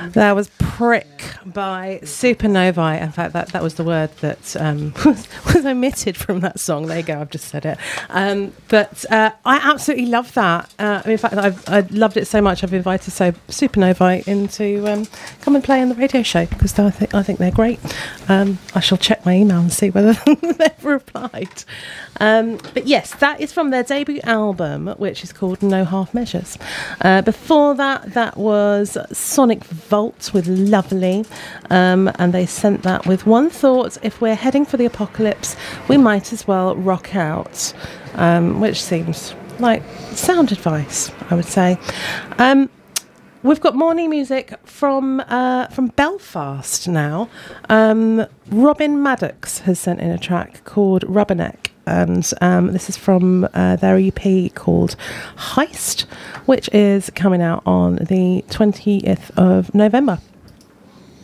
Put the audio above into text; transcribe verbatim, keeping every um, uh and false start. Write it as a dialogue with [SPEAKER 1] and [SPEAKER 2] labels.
[SPEAKER 1] That was Prick by Supernovae. In fact, that, that was the word that um, was, was omitted from that song. There you go, I've just said it. Um, but uh, I absolutely love that. Uh, in fact, I've I loved it so much, I've invited so Supernovae in to um, come and play on the radio show because I think, I think they're great. Um, I shall check my email and see whether they've replied. Um, but yes, that is from their debut album, which is called No Half Measures. Uh, before that, that was Sonic Volt with Lovely, um, and they sent that with one thought: if we're heading for the apocalypse, we might as well rock out, um, which seems like sound advice, I would say. Um, We've got more new music from uh, from Belfast now. Um, Robin Maddox has sent in a track called Rubberneck, and um, this is from uh, their E P called Heist, which is coming out on the twentieth of November.